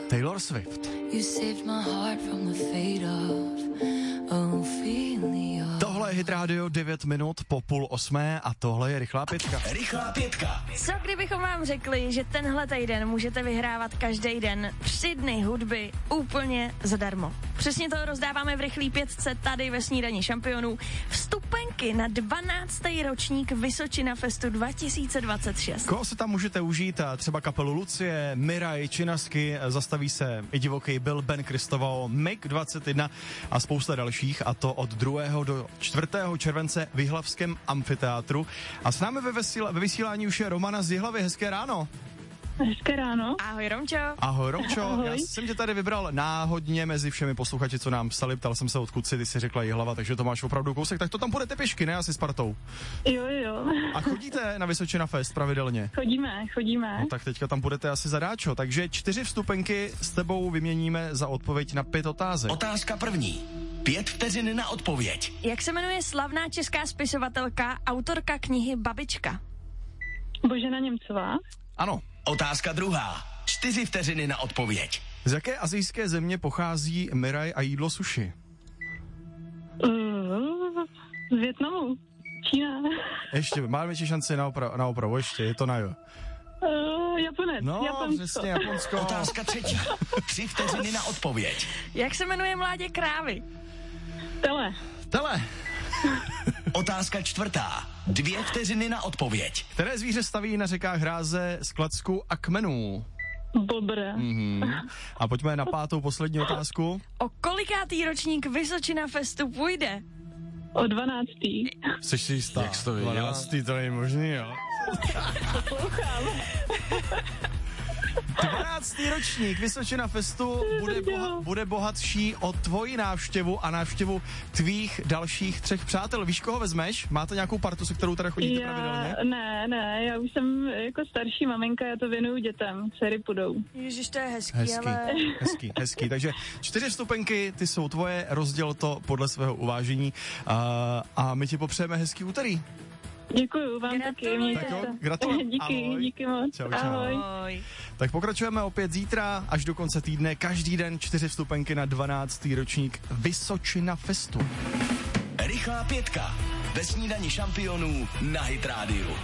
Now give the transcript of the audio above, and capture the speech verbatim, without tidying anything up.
Taylor Swift. You saved my heart from the fate of Ophelia. Tohle je Hit Radio, devět minut po půl osmé a tohle je Rychlá pětka. Rychlá pětka. Co kdybychom vám řekli, že tenhle týden můžete vyhrávat každý den tři dny hudby úplně zadarmo. Přesně to rozdáváme v Rychlý pětce tady ve Snídani šampionů. Vstupenky na dvanáctý ročník Vysočina Festu dva tisíce dvacet šest. Koho se tam můžete užít? Třeba kapelu Lucie, Miraj, Činasky, zastaví se i divoký Bill, Ben Kristoval, Mig dvacet jedna a spousta dalších, a to od druhého do čtvrtého července v Jihlavském amfiteátru. A s námi ve, vesíla, ve vysílání už je Romana z Jihlavy. Hezké ráno. Hezké ráno. Ahoj, Romčo. Ahoj, Romčo. Ahoj. Já jsem tě tady vybral náhodně mezi všemi posluchači, co nám psali. Ptal jsem se, odkud si, ty si řekla Jihlava, takže to máš opravdu kousek. Tak to tam půjdete pěšky, ne? Asi s partou. Jo, jo. A chodíte na Vysočina Fest pravidelně? Chodíme, chodíme. No tak teďka tam budete asi zadáčo. Takže čtyři vstupenky s tebou vyměníme za odpověď na pět otázek. Otázka první. Pět vteřin na odpověď. Jak se jmenuje slavná česká spisovatelka, autorka knihy Babička? Božena Němcová. Ano. Otázka druhá. Čtyři vteřiny na odpověď. Z jaké asijské země pochází Miraj a jídlo sushi? Uh, z Vietnamu. Čína. Ještě, máme ti šanci na, opra- na opravu, ještě, je to na jo. Uh, Japonec. No, Japonsko. přesně, Japonsko. Otázka třetí. Tři vteřiny na odpověď. Jak se jmenuje mládě krávy? Tele. Tele. Otázka čtvrtá. Dvě vteřiny na odpověď. Které zvíře staví na řekách hráze z klacku a kmenů? Bobr. Mhm. A pojďme na pátou poslední otázku. O kolikátý ročník Vysočina Festu půjde? O dvanáctý. Jsi si jistá? Jak jsi to věděla? dvanáctý, to není možný, jo? dvanáctý ročník Vysočina Festu bude, boha, bude bohatší o tvoji návštěvu a návštěvu tvých dalších třech přátel. Víš, koho vezmeš? Máte nějakou partu, se kterou teda chodíte Já, pravidelně? ne, ne, já už jsem jako starší maminka, já to věnuju dětem, dcery půjdou. Ježiš, to je hezký, Hezký, ale... hezký, hezký. Takže čtyři vstupenky, ty jsou tvoje, rozděl to podle svého uvážení a, a my ti popřejeme hezký úterý. Děkuju vám taky, mějte Tak jo, se. gratuluju. Díky, Ahoj. díky moc. Čau, čau. Ahoj. Ahoj. Tak pokračujeme opět zítra až do konce týdne. Každý den čtyři vstupenky na dvanáctý ročník Vysočina Festu. Rychlá pětka. Ve Snídani šampionů na Hit Radio.